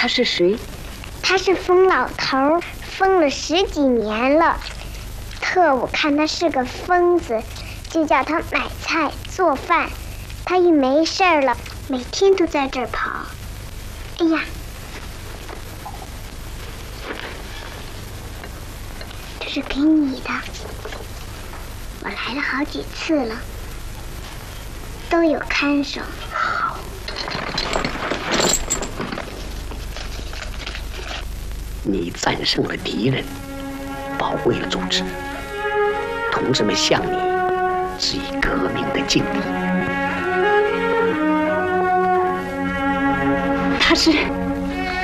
他是谁？ 他是疯老头，疯了10几年了。特务看他是个疯子，就叫他买菜做饭。他一没事儿了，每天都在这儿跑。哎呀，这是给你的，我来了好几次了，都有看守。 好。你战胜了敌人，保卫了组织，同志们向你致以革命的敬礼。他是。